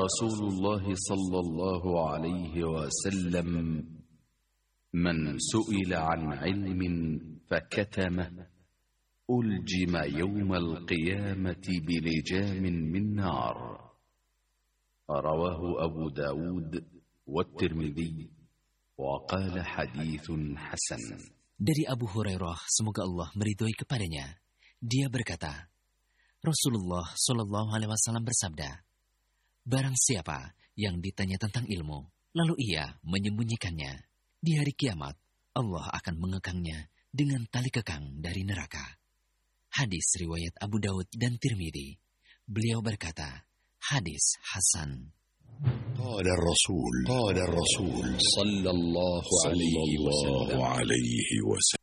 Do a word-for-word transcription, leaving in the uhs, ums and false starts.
Rasulullah sallallahu alaihi wasallam, "Man su'ila 'an 'ilmin fakatamah, uljima yawmal qiyamati bilijamin min nar." Rawahu Abu Dawud wa Tirmidzi wa qala haditsun hasan. Dari Abu Hurairah, semoga Allah meridhoi kepadanya, dia berkata, Rasulullah Shallallahu Alaihi Wasallam bersabda, barang siapa yang ditanya tentang ilmu, lalu ia menyembunyikannya, di hari kiamat Allah akan mengekangnya dengan tali kekang dari neraka. Hadis riwayat Abu Dawud dan Tirmidzi. Beliau berkata, hadis hasan. قال الرسول قال الرسول صلى الله عليه وسلم عليه وسلم